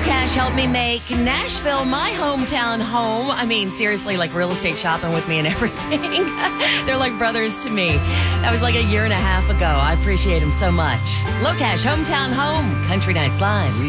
Locash helped me make Nashville my hometown home. I mean, seriously, like real estate shopping with me and everything. They're like brothers to me. That was like a year and a half ago. I appreciate them so much. Locash, hometown home, Country Nights Live.